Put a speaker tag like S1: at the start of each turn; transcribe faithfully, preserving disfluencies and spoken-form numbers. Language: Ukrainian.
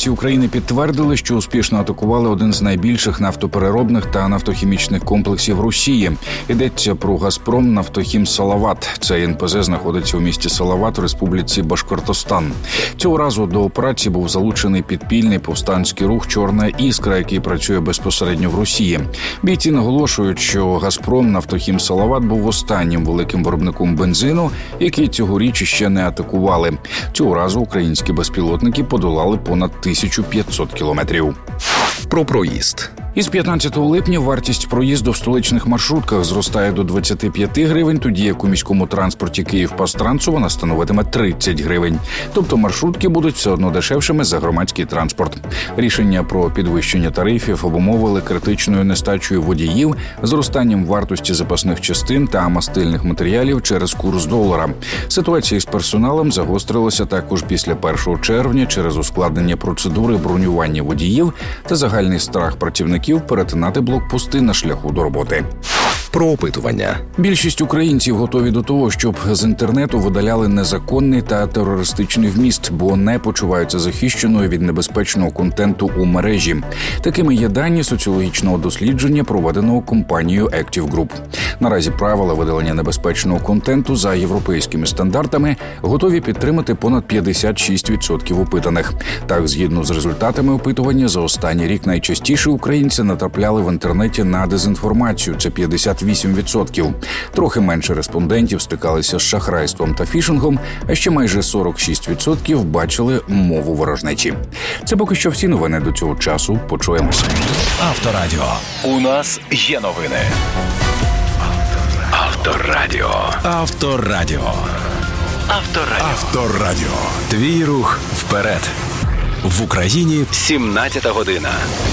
S1: розвідці України підтвердили, що успішно атакували один з найбільших нафтопереробних та нафтохімічних комплексів Росії. Йдеться про «Газпром Нафтохім Салават». Цей ен пе зет знаходиться у місті Салават в Республіці Башкортостан. Цього разу до операції був залучений підпільний повстанський рух «Чорна іскра», який працює безпосередньо в Росії. Бійці наголошують, що «Газпром Нафтохім Салават» був останнім великим виробником бензину, який цьогоріч ще не атакували. Цього разу українські безпілотники подолали понад тисячу п'ятсот кілометрів.
S2: Про проїзд.
S1: Із п'ятнадцятого липня вартість проїзду в столичних маршрутках зростає до двадцять п'ять гривень, тоді як у міському транспорті Київ-Пастрансу вона становитиме тридцять гривень. Тобто маршрутки будуть все одно дешевшими за громадський транспорт. Рішення про підвищення тарифів обумовили критичною нестачею водіїв, зростанням вартості запасних частин та мастильних матеріалів через курс долара. Ситуація з персоналом загострилася також після першого червня через ускладнення процедури бронювання водіїв та загальний страх працівників перетинати блокпости на шляху до роботи.
S2: Про опитування.
S1: Більшість українців готові до того, щоб з інтернету видаляли незаконний та терористичний вміст, бо не почуваються захищеною від небезпечного контенту у мережі. Такими є дані соціологічного дослідження, проведеного компанією Active Group. Наразі правила видалення небезпечного контенту за європейськими стандартами готові підтримати понад п'ятдесят шість відсотків опитаних. Так, згідно з результатами опитування, за останній рік найчастіше українці натрапляли в інтернеті на дезінформацію – це п'ятдесят вісім відсотків. Трохи менше респондентів стикалися з шахрайством та фішингом, а ще майже сорок шість відсотків бачили мову ворожнечі. Це поки що всі новини до цього часу. Почуємося.
S2: Авторадіо. У нас є новини. Авторадіо. Авторадіо. Авторадіо. Авторадіо. Твій рух вперед. В Україні сімнадцята година.